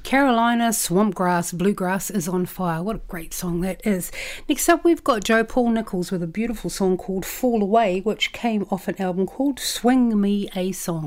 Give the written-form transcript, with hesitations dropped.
Carolina Swampgrass Bluegrass is on fire. What a great song that is. Next up, we've got Joe Paul Nichols with a beautiful song called Fall Away, which came off an album called Swing Me a Song.